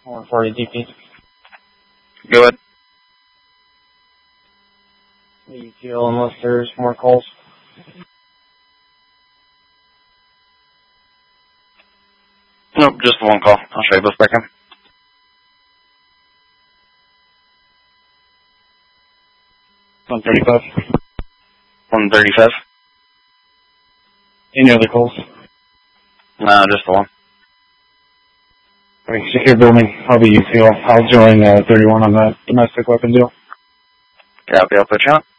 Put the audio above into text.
140 DP. Go ahead. You feel unless there's more calls. Nope, just one call. I'll show you both back in. 135. 135. Any other calls? No, just the one. Okay, secure building. How do you feel? I'll join 31 on that domestic weapon deal. Copy, I'll put you on.